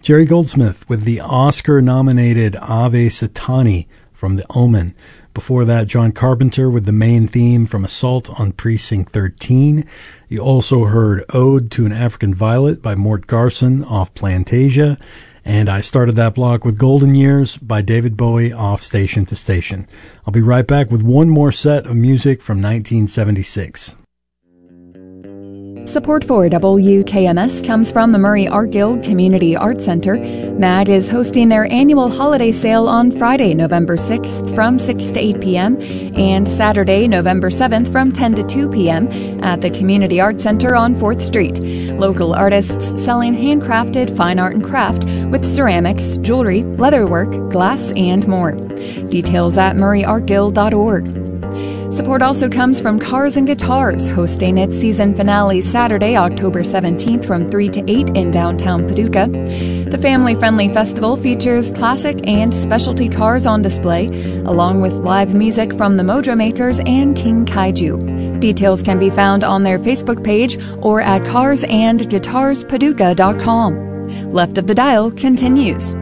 Jerry Goldsmith with the Oscar-nominated Ave Satani from The Omen. Before that, John Carpenter with the main theme from Assault on Precinct 13. You also heard Ode to an African Violet by Mort Garson off Plantasia. And I started that block with Golden Years by David Bowie off Station to Station. I'll be right back with one more set of music from 1976. Support for WKMS comes from the Murray Art Guild Community Art Center. MAG is hosting their annual holiday sale on Friday, November 6th from 6 to 8 p.m. and Saturday, November 7th from 10 to 2 p.m. at the Community Art Center on 4th Street. Local artists selling handcrafted fine art and craft with ceramics, jewelry, leatherwork, glass, and more. Details at murrayartguild.org. Support also comes from Cars and Guitars, hosting its season finale Saturday, October 17th from 3 to 8 in downtown Paducah. The family-friendly festival features classic and specialty cars on display, along with live music from the Mojo Makers and King Kaiju. Details can be found on their Facebook page or at carsandguitarspaducah.com. Left of the Dial continues.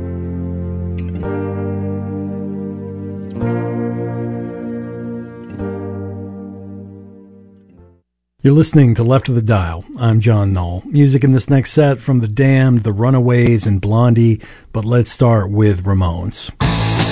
You're listening to Left of the Dial. I'm John Knoll. Music in this next set from The Damned, The Runaways, and Blondie, but let's start with Ramones.